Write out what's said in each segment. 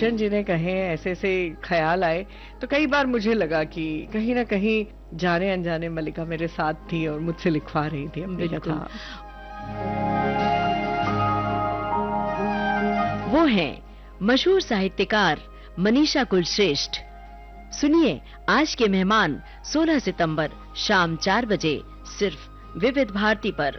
कृष्ण जी ने कहे, ऐसे ऐसे ख्याल आए, तो कई बार मुझे लगा कि कहीं ना कहीं जाने अनजाने मल्लिका मेरे साथ थी और मुझसे लिखवा रही थी अपनी कथा। वो हैं मशहूर साहित्यकार मनीषा कुलश्रेष्ठ। सुनिए आज के मेहमान 16 सितंबर शाम 4 बजे सिर्फ विविध भारती पर।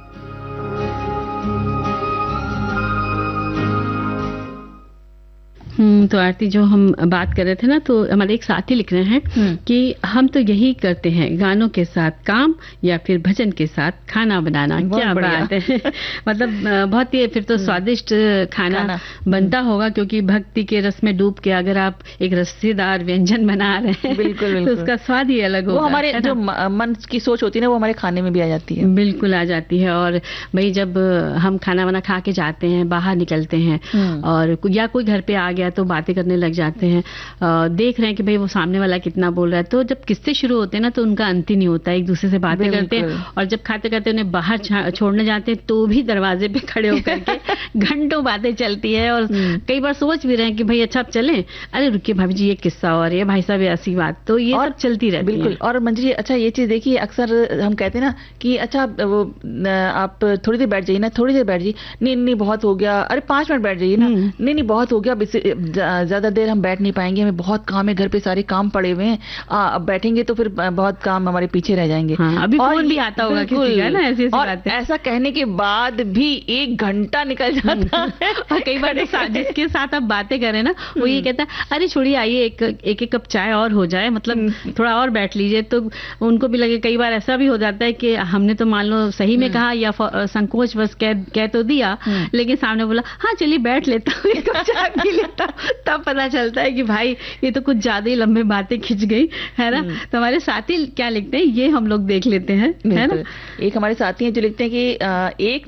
तो आरती, जो हम बात कर रहे थे ना, तो हमारे एक साथी लिख रहे हैं कि हम तो यही करते हैं, गानों के साथ काम या फिर भजन के साथ खाना बनाना। क्या बात है मतलब बहुत ही फिर तो स्वादिष्ट खाना बनता होगा, क्योंकि भक्ति के रस में डूब के अगर आप एक रसेदार व्यंजन बना रहे हैं बिल्कुल, तो उसका स्वाद ही अलग होगा। वो हमारे जो मन की सोच होती है ना, वो हमारे खाने में भी आ जाती है। बिल्कुल आ जाती है। और भाई जब हम खाना वाना खा के जाते हैं, बाहर निकलते हैं और या कोई घर पे आ गया तो बातें करने लग जाते हैं, देख रहे हैं कि भाई वो सामने वाला कितना बोल रहा है, तो जब किस्से शुरू होते हैं ना तो उनका अंत ही नहीं होता है, एक दूसरे से बातें करते हैं। और जब खाते खाते उन्हें बाहर छोड़ने जाते हैं तो भी दरवाजे पे खड़े होकर के घंटों बातें चलती है। और कई बार सोच भी रहे हैं कि भाई अच्छा अब चलें, अरे रुकिए भाभी जी ये किस्सा और ये भाई साहब ऐसी बात, तो ये सब चलती रहती है। बिल्कुल। और मंजरी अच्छा ये चीज देखिए, अक्सर हम कहते हैं ना कि अच्छा वो आप थोड़ी देर बैठ जाइए ना, थोड़ी देर बैठ जाइए, नहीं बहुत हो गया, अरे 5 मिनट बैठ जाइए ना, नहीं बहुत हो गया, ज्यादा देर हम बैठ नहीं पाएंगे, हमें बहुत काम है, घर पे सारे काम पड़े हुए हैं, अब बैठेंगे तो फिर बहुत काम हमारे पीछे रह जाएंगे। अभी फोन भी आता होगा किसी का ना, ऐसी बात है। ऐसा कहने के बाद भी 1 घंटा निकल जाता है। और कई बार जिसके साथ आप बातें करें ना, वो ये कहता है अरे छोड़िए आइए एक कप चाय और हो जाए, मतलब थोड़ा और बैठ लीजिए, तो उनको भी लगे। कई बार ऐसा भी हो जाता है कि हमने तो मान लो सही में कहा या संकोच बस कह तो दिया, लेकिन सामने बोला हाँ चलिए बैठ लेता हूँ, एक कप चाय पी लेता हूँ, तब पता चलता है कि भाई ये तो कुछ ज्यादा ही लंबे बातें खिंच गई है ना। तो हमारे साथी क्या लिखते हैं ये हम लोग देख लेते हैं, है ना। एक हमारे साथी हैं जो लिखते हैं कि 1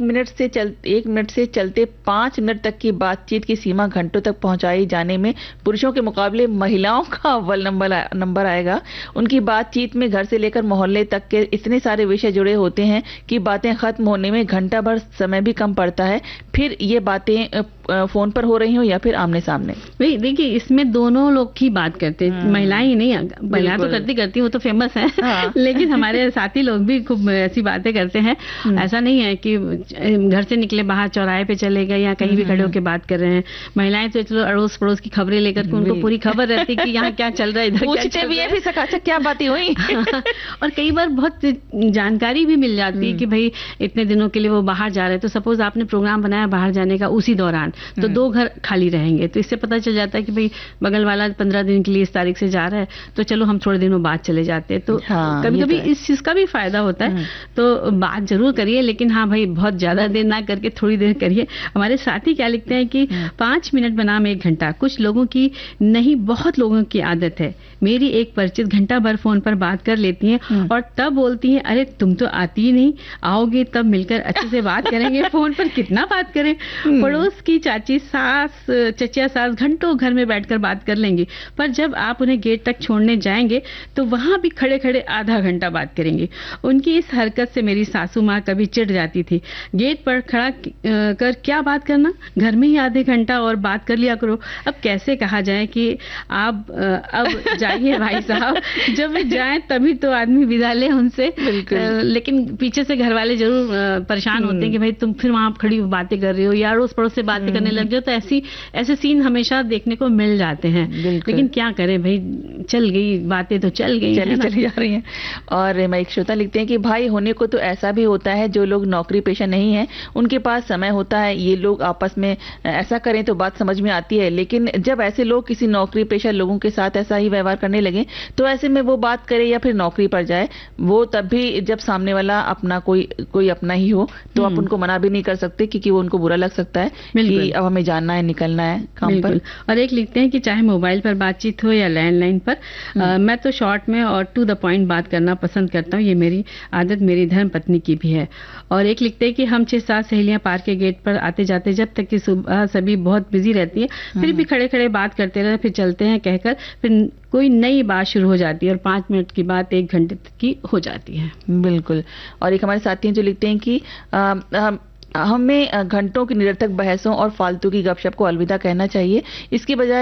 मिनट से चलते 5 मिनट तक की बातचीत की सीमा घंटों तक पहुंचाई जाने में पुरुषों के मुकाबले महिलाओं का अव्वल नंबर आएगा। उनकी बातचीत में घर से लेकर मोहल्ले तक के इतने सारे विषय जुड़े होते हैं कि बातें खत्म होने में घंटा भर समय भी कम पड़ता है, फिर ये बातें फोन पर हो रही हो या फिर आमने सामने। देखिए इसमें दोनों लोग की बात करते हैं, महिलाएं ही नहीं, महिलाएं तो करती वो तो फेमस है। लेकिन हमारे साथी लोग भी खूब ऐसी बातें करते हैं। ऐसा नहीं है कि घर से निकले बाहर चौराहे पे चले गए या कहीं भी खड़े होकर बात कर रहे हैं। महिलाएं तो चलो अड़ोस पड़ोस की खबरें लेकर के उनको पूरी खबर रहती है कि यहाँ क्या चल रहा है, इधर पूछते भी है फिर अच्छा क्या बातें हुई। और कई बार बहुत जानकारी भी मिल जाती है कि भाई इतने दिनों के लिए वो बाहर जा रहे हैं, तो सपोज आपने प्रोग्राम बनाया बाहर जाने का, उसी दौरान तो 2 घर खाली रहेंगे, तो इससे पता चल जाता है कि भाई बगल वाला 15 दिन के लिए इस तारीख से जा रहा है, तो चलो हम थोड़े दिनों बाद चले जाते हैं। तो कभी कभी इस चीज का भी फायदा होता है। तो बात जरूर करिए, लेकिन हाँ भाई बहुत ज्यादा देर ना करके थोड़ी देर करिए। हमारे साथी क्या लिखते हैं कि 5 मिनट बनाम 1 घंटा, कुछ लोगों की नहीं बहुत लोगों की आदत है। मेरी एक परिचित घंटा भर फोन पर बात कर लेती हैं और तब बोलती हैं अरे तुम तो आती ही नहीं, आओगे तब मिलकर अच्छे से बात करेंगे, फोन पर कितना बात करें। पड़ोस की चाची सास चचिया सास घंटों घर में बैठकर बात कर लेंगी, पर जब आप उन्हें गेट तक छोड़ने जाएंगे तो वहां भी खड़े खड़े आधा घंटा बात करेंगी। उनकी इस हरकत से मेरी सासू माँ कभी चिढ़ जाती थी। गेट पर खड़ा कर क्या बात करना, घर में ही आधे घंटा और बात कर लिया करो। अब कैसे कहा जाए कि आप अब जाइए भाई साहब, जब वे जाएं तभी तो आदमी विदा ले उनसे। लेकिन पीछे से घर वाले जरूर परेशान होते हैं कि भाई तुम फिर वहां खड़ी बातें कर रही हो या अड़ोस पड़ोस से बातें करने लग जाओ। तो ऐसे सीन हमेशा देखने को मिल जाते हैं। लेकिन क्या करें भाई, चल गई बातें तो चल गई, चली जा रही हैं। और एक श्रोता लिखते हैं कि भाई होने को तो ऐसा भी होता है जो लोग नौकरी पेशा नहीं है उनके पास समय होता है, ये लोग आपस में ऐसा करें तो बात समझ में आती है। लेकिन जब ऐसे लोग किसी नौकरी पेशा लोगों के साथ ऐसा ही व्यवहार करने लगे तो ऐसे में वो बात करे या फिर नौकरी पर जाए, वो तब भी जब सामने वाला अपना कोई अपना ही हो तो आप उनको मना भी नहीं कर सकते, क्योंकि वो उनको बुरा लग सकता है कि अब हमें जाना है, निकलना है काम पर। और एक लिखते हैं कि चाहे मोबाइल पर बातचीत हो या लैंडलाइन पर, मैं तो शॉर्ट में और टू द पॉइंट बात करना पसंद करता हूँ। ये मेरी आदत मेरी धर्म पत्नी की भी है। और एक लिखते हैं कि हम 6-7 सहेलियां पार्क के गेट पर आते जाते जब तक कि सुबह सभी बहुत बिजी रहती है, फिर भी खड़े खड़े बात करते रहे, फिर चलते हैं कहकर फिर कोई नई बात शुरू हो जाती है और 5 मिनट की बात 1 घंटे की हो जाती है। बिल्कुल। और एक हमारे साथी हैं जो लिखते हैं कि हमें घंटों की निरर्थक बहसों और फालतू की गपशप को अलविदा कहना चाहिए। इसके बजाय